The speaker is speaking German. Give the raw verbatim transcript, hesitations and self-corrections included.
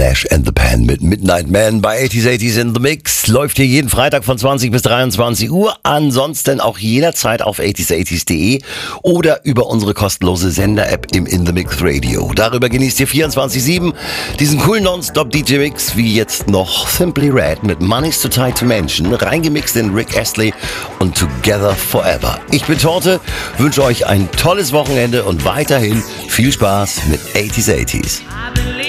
Flash and the Pan mit Midnight Man bei achtziger achtziger in the Mix. Läuft hier jeden Freitag von zwanzig bis dreiundzwanzig Uhr. Ansonsten auch jederzeit auf achtziger achtziger punkt de oder über unsere kostenlose Sender-App im In the Mix Radio. Darüber genießt ihr vierundzwanzig sieben diesen coolen Non-Stop-D J-Mix, wie jetzt noch Simply Red mit Money's Too Tight to Mention, reingemixt in Rick Astley und Together Forever. Ich bin Torte, wünsche euch ein tolles Wochenende und weiterhin viel Spaß mit achtziger achtziger.